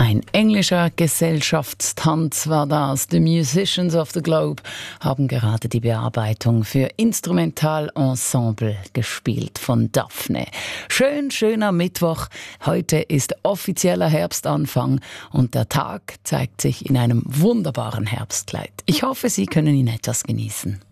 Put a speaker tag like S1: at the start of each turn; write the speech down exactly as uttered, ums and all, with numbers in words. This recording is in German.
S1: Ein englischer Gesellschaftstanz war das. The Musicians of the Globe haben gerade die Bearbeitung für Instrumentalensemble gespielt von Daphne. Schön, schöner Mittwoch. Heute ist offizieller Herbstanfang und der Tag zeigt sich in einem wunderbaren Herbstkleid. Ich hoffe, Sie können ihn etwas genießen.